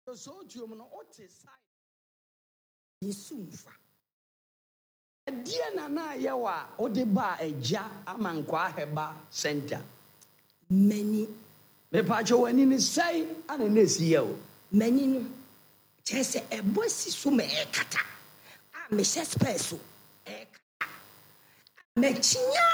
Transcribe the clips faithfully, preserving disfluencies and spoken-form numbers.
so to you no ote side yisufa dia na na ye wa ode ba eja amankwa heba center many me pa cho wani ni sai ana na si ye o many no chese ebosi so me ekata a me space so ekata me chinya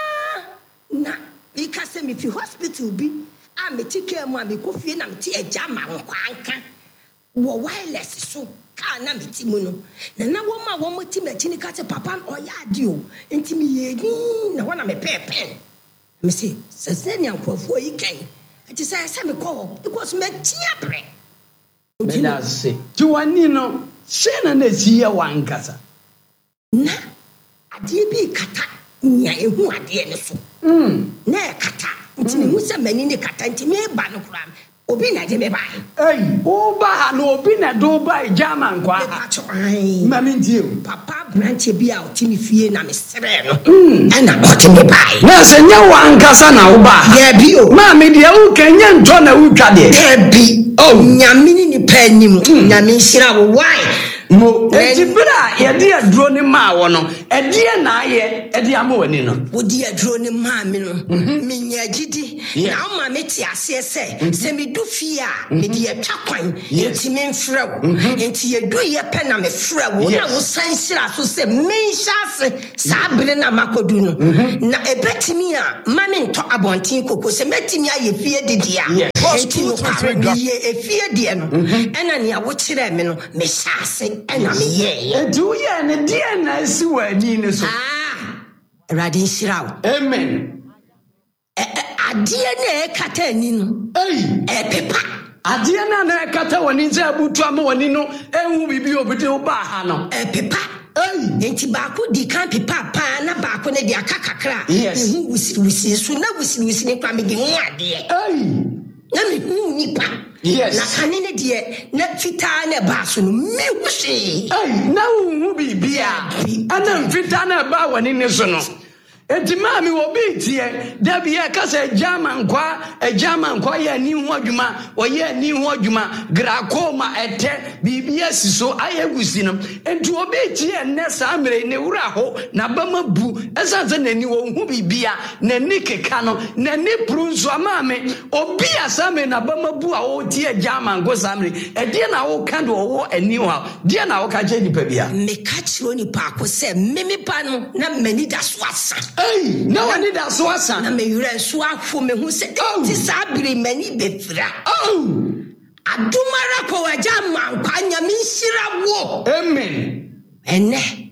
na ikase me fi hospital bi a me tike mu a me ko fie na me ti eja amankwa anka wo wireless so ka na me ti mu no na na wo ma wo mo ti me chini ka te papa o ya adi o enti me ye ni na wona me pepe me say se nya kwafo yi kan enti say say me call because me tia bre me da se ti wani no se na na si ye wankasa na ade bi kata nya ehu ade ne so mm na kata enti me hu se mani ne kata enti me ba no kura obi na je me ba ei o ba no obi na do ba jama nkwa mami ntie papa branch bi a otimi fie na me sere no ana otimi ba na se nya wankasa na wo ba ya bi o mami de u kenya nto na wutwa de ya bi o nyamini ni panim nyame nhira wo why mo etibira ye de aduro ni ma wo no e de na aye e de ama wani no wo de aduro ni ma mi no me nya gidi na o ma me ti ase se se me du fie a me de atwa kwan enti me mfra wo enti ye du ye pe na me fra wo na wo san nhira so se me nhase sa bele na makodu no na ebetimi a ma me nto abontin koko se metimi aye fie didi a enti no kwa ye efie de no ena ne a wo kire me no me hyase ena me ye do ye ne de na si wani ne so ah radin shirawo amen ade na ekata ni no ei e pepa ade na na ekata wani nze abutu ama wani no ehu bibi obide oba ha no e pepa ei enti ba ko di kan pepa pa na ba ko ne di akakakra ehu wusi wusi so na wusi wusi ne kwa me di hu ade ei na me hu nipa yes na kanene de na fita na ba so no me wusi ei na hu bibia ana mfita na ba wani ne so no enti maami wo bi tie da bia ka se German kwa e German kwa ye ni ho adwuma wo ye ni ho adwuma glaucoma ete bibia siso ayegusi no enti wo bi tie ne sa mere ne wura ho na bama bu esanse nani wo hu bibia nani keka no nani prunso amaame obi asame na bama bu a wo tie German go samre e die na wo kando wo ani ho die na wo ka je nipa bia me ka chiro ni pa ko se meme pa no na mani da so asa ei na wani da so asa na me yure so afo me hu se ti sabiri mani befra oh adumara ko waja mankwa nyame nhira wo amen ene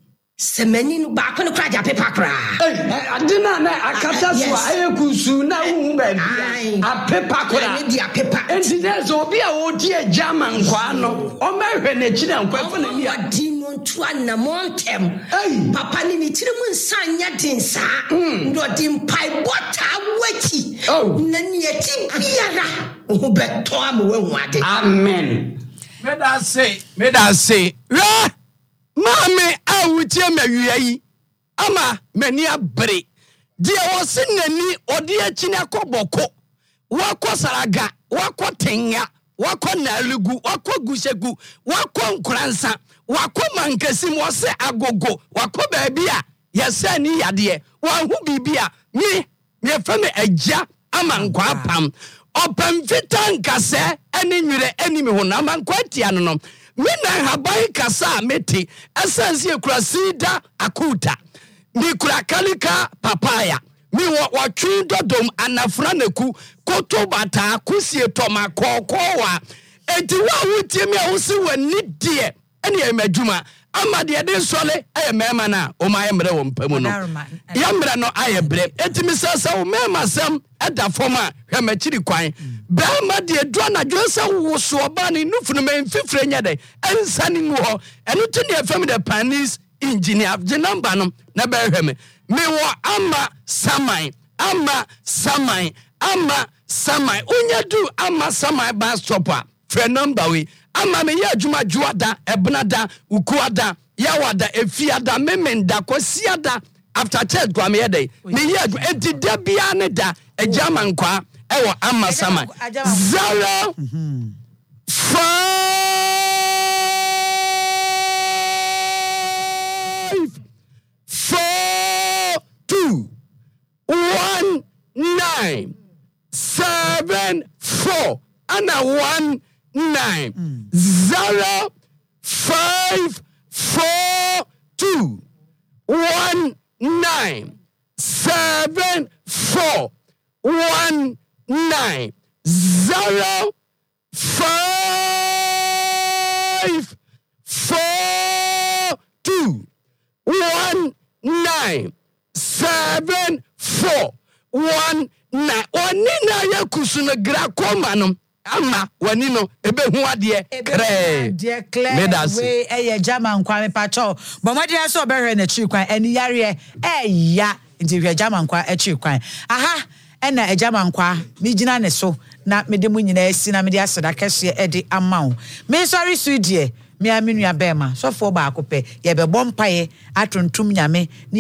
semani no ba ko no kra ja pepa kra eh adina na akata so ayekusu na hu ba bia a pepa kra ne dia pepa enti na so obi a wo die German kwa no o mahwe na chira nkwafo na ni adi no ntua na montem ei papa ni ni tire mu nsanya dinsa ndo di mpai bota wachi na ni ati biara ho beto am wehu ade amen me da say me da say ra mame awutie mawiya yi ama mani abre die wo sinani odi akini akoboko wako saraga wako tenya wako nalugu wako gushegu wako nkransa wako mankasim wo se agogo wako baabia yesa ni yade wa hu bibia mi me fame agya ama nkwa pam opam fitan kase eni nwire eni me ho na mankwa tia no no mina habai kasa meti esensi ekurasida akuta mi kura kalika papaya mi wa twi dodom anafra neku koto bata kusie toma kokowa enti wa wutie mi a wosi wani die ene emadwuma ama de de sole aye mema na o ma yemre wo mpamu no yemre no aye bre enti mi sasa o mema sam eda foma hwe machiri kwan ba ma de do na dwonsa wo so oba ni nufunu me mfifre nya de ensani mu ho eno to ne fam de panis engineer je number no na ba hwe me me wo ama samai ama samai ama samai onya du ama samai ba stopper fre number we ama me ya adwuma juada ebnada ukuada yawada efiada memenda kosiada after church kwa me yede me ya enti da bia ne da ejama nkwa ewo ama sama zero four ana one nine zero five four two one nine seven four one nine zero five four two one nine seven four one nine. Oni na ya kusuno gra koma no ama wani no ebe hu ade kre de clear we eye German kwa me pacho bo mo de so obehwe na chi kwan eni yare e ya nti hwe German kwa e chi kwan aha ena e German kwa mi gina ne so na me de mu nyina asi na me de aseda kese e de amawo me sorry su die me amenu abema so fo ba akopɛ ye be bɔ mpae atontum nyame